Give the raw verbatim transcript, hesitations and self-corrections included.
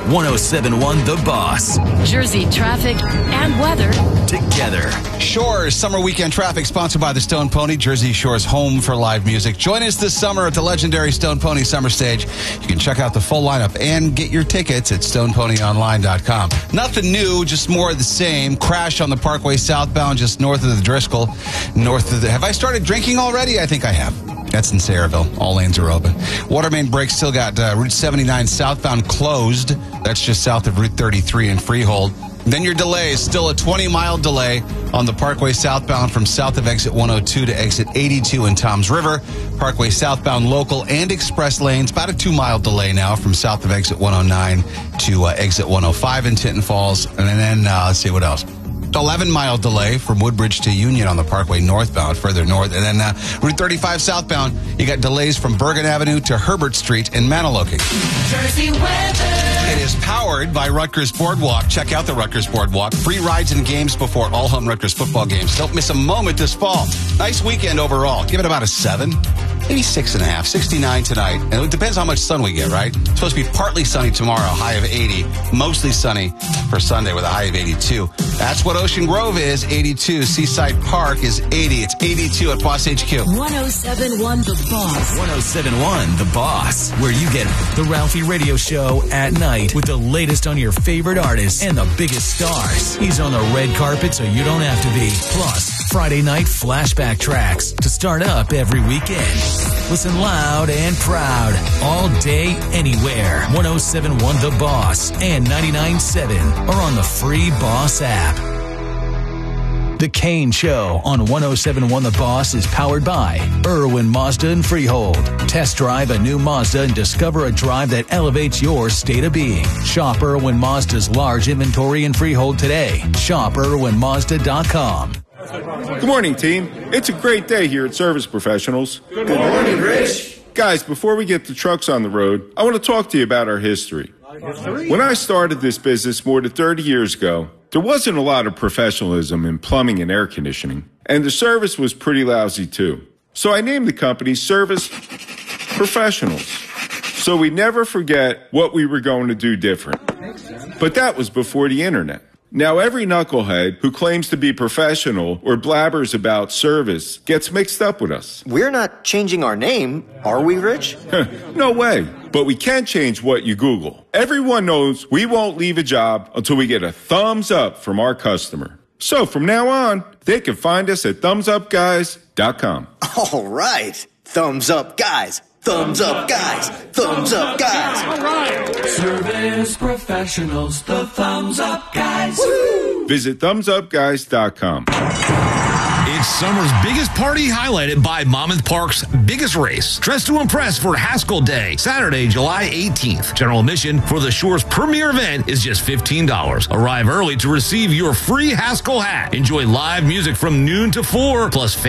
one oh seven point one The Boss. Jersey traffic and weather together. Shores Summer Weekend Traffic, sponsored by the Stone Pony, Jersey Shore's home for live music. Join us this summer at the legendary Stone Pony Summer Stage. You can check out the full lineup and get your tickets at stone pony online dot com. Nothing new, just more of the same. Crash on the Parkway southbound, just north of the Driscoll. North of the... Have I started drinking already? I think I have. That's in Sayreville. All lanes are open. Water main break still got uh, Route seventy-nine southbound closed. That's just south of Route thirty-three in Freehold. Then your delays, still a twenty-mile delay on the Parkway southbound from south of exit one oh two to exit eighty-two in Toms River. Parkway southbound local and express lanes, about a two-mile delay now from south of exit one oh nine to uh, exit one oh five in Tinton Falls. And then, uh, let's see what else. eleven-mile delay from Woodbridge to Union on the Parkway northbound, further north. And then uh, Route thirty-five southbound, you got delays from Bergen Avenue to Herbert Street in Maniloki. Jersey weather. It is powered by Rutgers Boardwalk. Check out the Rutgers Boardwalk. Free rides and games before all home Rutgers football games. Don't miss a moment this fall. Nice weekend overall. Give it about a seven. Maybe six and a half. sixty-nine tonight. And it depends how much sun we get, right? It's supposed to be partly sunny tomorrow, high of eighty. Mostly sunny for Sunday with a high of eighty-two. That's what Ocean Grove is, eighty-two. Seaside Park is eighty. It's eighty-two at Boss H Q. one oh seven point one The Boss. one oh seven point one The Boss, where you get the Ralphie Radio Show at night with the latest on your favorite artists and the biggest stars. He's on the red carpet so you don't have to be. Plus, Friday night flashback tracks to start up every weekend. Listen loud and proud all day, anywhere. one oh seven point one The Boss and ninety-nine point seven are on the free Boss app. The Kane Show on one oh seven point one The Boss is powered by Irwin Mazda and Freehold. Test drive a new Mazda and discover a drive that elevates your state of being. Shop Irwin Mazda's large inventory in Freehold today. Shop irwin mazda dot com. Good morning, team. It's a great day here at Service Professionals. Good morning, Rich. Guys, before we get the trucks on the road, I want to talk to you about our history. When I started this business more than thirty years ago, there wasn't a lot of professionalism in plumbing and air conditioning, and the service was pretty lousy too. So I named the company Service Professionals, so we never forget what we were going to do different. But that was before the internet. Now every knucklehead who claims to be professional or blabbers about service gets mixed up with us. We're not changing our name, are we, Rich? No way. But we can change what you Google. Everyone knows we won't leave a job until we get a thumbs up from our customer. So from now on, they can find us at thumbs up guys dot com. All right. Thumbs up, guys. Thumbs up, guys. Thumbs up, guys. All right. Service Professionals, the Thumbs Up Guys. Woo! Visit thumbs up guys dot com. It's summer's biggest party, highlighted by Monmouth Park's biggest race. Dress to impress for Haskell Day, Saturday, July eighteenth. General admission for the Shore's premier event is just fifteen dollars. Arrive early to receive your free Haskell hat. Enjoy live music from noon to four, plus